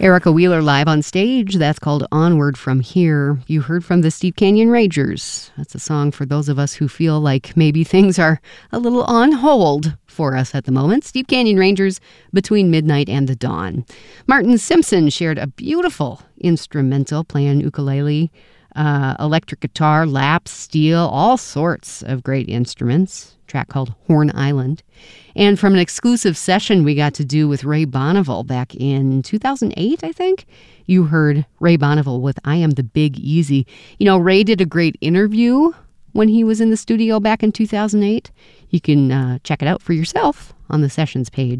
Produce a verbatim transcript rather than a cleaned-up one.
Erica Wheeler live on stage. That's called Onward From Here. You heard from the Steep Canyon Rangers. That's a song for those of us who feel like maybe things are a little on hold for us at the moment. Steep Canyon Rangers, Between Midnight and the Dawn. Martin Simpson shared a beautiful instrumental playing ukulele, uh, electric guitar, lap, steel, all sorts of great instruments. A track called Horn Island. And from an exclusive session we got to do with Ray Bonneville back in two thousand eight, I think, you heard Ray Bonneville with I Am the Big Easy. You know, Ray did a great interview when he was in the studio back in two thousand eight. You can uh, check it out for yourself on the sessions page.